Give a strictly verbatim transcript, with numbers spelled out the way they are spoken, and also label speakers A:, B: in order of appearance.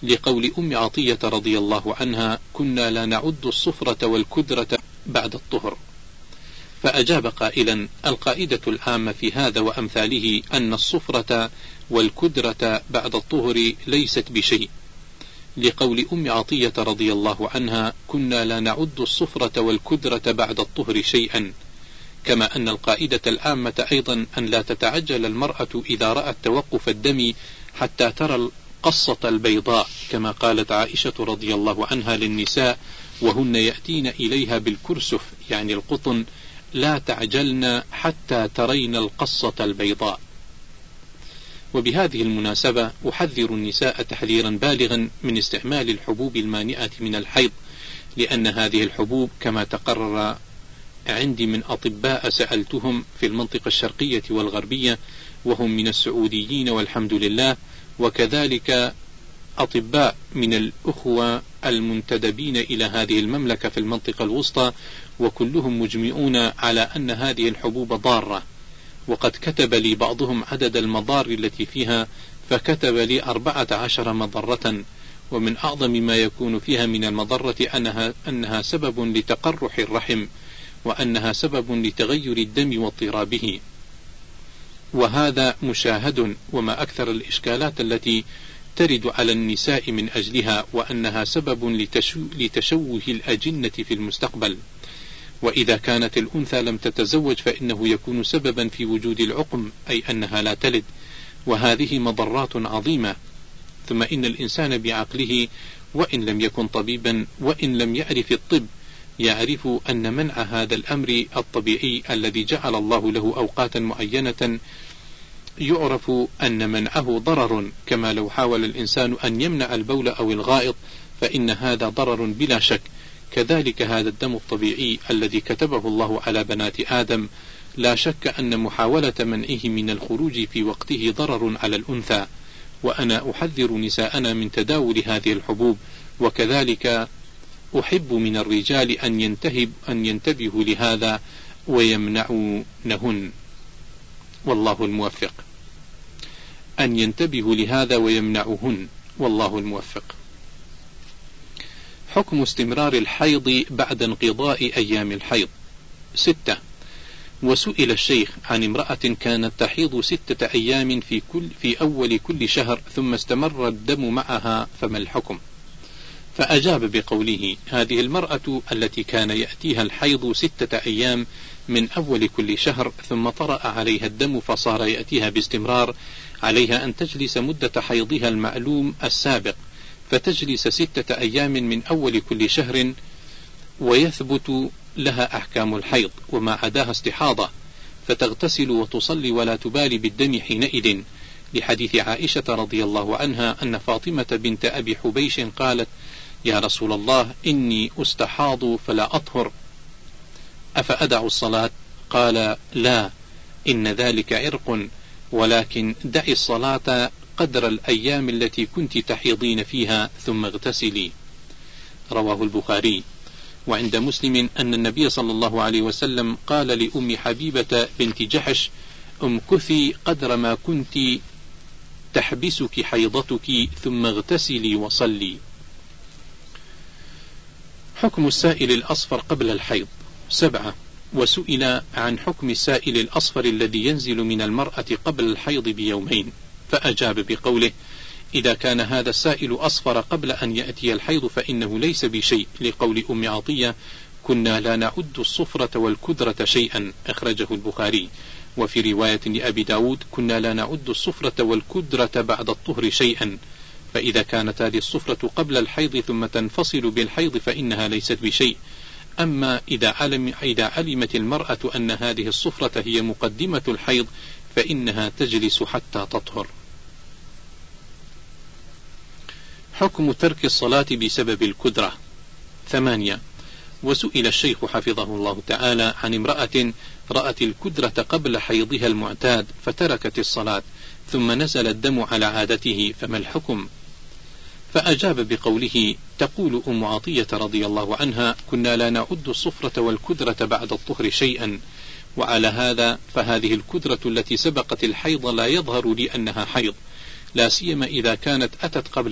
A: لقول أم عطية رضي الله عنها: كنا لا نعد الصفرة والكدرة بعد الطهر. فأجاب قائلا: القاعدة العامة في هذا وأمثاله أن الصفرة والكدرة بعد الطهر ليست بشيء، لقول أم عطية رضي الله عنها: كنا لا نعد الصفرة والكدرة بعد الطهر شيئا. كما أن القاعدة العامة أيضا أن لا تتعجل المرأة إذا رأت توقف الدم حتى ترى القصة البيضاء، كما قالت عائشة رضي الله عنها للنساء وهن يأتين إليها بالكرسف يعني القطن: لا تعجلن حتى ترين القصة البيضاء. وبهذه المناسبة أحذر النساء تحذيرا بالغا من استعمال الحبوب المانعة من الحيض، لأن هذه الحبوب كما تقرر عندي من أطباء سألتهم في المنطقة الشرقية والغربية وهم من السعوديين والحمد لله، وكذلك أطباء من الأخوة المنتدبين إلى هذه المملكة في المنطقة الوسطى، وكلهم مجمعون على أن هذه الحبوب ضارة. وقد كتب لي بعضهم عدد المضار التي فيها، فكتب لي أربعة عشر مضرة، ومن أعظم ما يكون فيها من المضرة أنها, أنها سبب لتقرح الرحم، وأنها سبب لتغير الدم واضطرابه، وهذا مشاهد. وما أكثر الإشكالات التي ترد على النساء من أجلها، وأنها سبب لتشو لتشوه الأجنة في المستقبل. وإذا كانت الأنثى لم تتزوج فإنه يكون سببا في وجود العقم، أي أنها لا تلد، وهذه مضرات عظيمة. ثم إن الإنسان بعقله وإن لم يكن طبيبا وإن لم يعرف الطب يعرف أن منع هذا الأمر الطبيعي الذي جعل الله له أوقاتا معينة يعرف أن منعه ضرر، كما لو حاول الإنسان أن يمنع البول أو الغائط فإن هذا ضرر بلا شك. كذلك هذا الدم الطبيعي الذي كتبه الله على بنات آدم لا شك أن محاولة منعه من الخروج في وقته ضرر على الأنثى. وأنا أحذر نساءنا من تداول هذه الحبوب، وكذلك أحب من الرجال أن ينتهب أن ينتبهوا لهذا ويمنعونهن، والله الموفق. أن ينتبهوا لهذا ويمنعوهن والله الموفق. حكم استمرار الحيض بعد انقضاء أيام الحيض. ستة. وسئل الشيخ عن امرأة كانت تحيض ستة أيام في, كل في أول كل شهر ثم استمر الدم معها، فما الحكم؟ فأجاب بقوله: هذه المرأة التي كان يأتيها الحيض ستة أيام من أول كل شهر ثم طرأ عليها الدم فصار يأتيها باستمرار، عليها أن تجلس مدة حيضها المعلوم السابق، فتجلس ستة أيام من أول كل شهر ويثبت لها أحكام الحيض وما عداها استحاضة، فتغتسل وتصلي ولا تبالي بالدم حينئذ، لحديث عائشة رضي الله عنها أن فاطمة بنت أبي حبيش قالت: يا رسول الله إني أستحاض فلا أطهر، أفأدع الصلاة؟ قال: لا، إن ذلك عرق، ولكن دعي الصلاة قدر الأيام التي كنت تحيضين فيها ثم اغتسلي. رواه البخاري. وعند مسلم أن النبي صلى الله عليه وسلم قال لأم حبيبة بنت جحش: امكثي قدر ما كنت تحبسك حيضتك ثم اغتسلي وصلي. حكم السائل الأصفر قبل الحيض. سبعة. وسئل عن حكم السائل الأصفر الذي ينزل من المرأة قبل الحيض بيومين، فأجاب بقوله: إذا كان هذا السائل أصفر قبل أن يأتي الحيض فإنه ليس بشيء، لقول أم عطية: كنا لا نعد الصفرة والكدرة شيئا، أخرجه البخاري. وفي رواية لأبي داود: كنا لا نعد الصفرة والكدرة بعد الطهر شيئا. فإذا كانت هذه الصفرة قبل الحيض ثم تنفصل بالحيض فإنها ليست بشيء. أما إذا, علم إذا علمت المرأة أن هذه الصفرة هي مقدمة الحيض فإنها تجلس حتى تطهر. حكم ترك الصلاة بسبب الكدرة. ثمانية. وسئل الشيخ حفظه الله تعالى عن امرأة رأت الكدرة قبل حيضها المعتاد فتركت الصلاة ثم نزل الدم على عادته، فما الحكم؟ فأجاب بقوله: تقول أم عطية رضي الله عنها: كنا لا نعد الصفرة والكدرة بعد الطهر شيئا، وعلى هذا فهذه الكدرة التي سبقت الحيض لا يظهر لي أنها حيض، لا سيما إذا كانت أتت قبل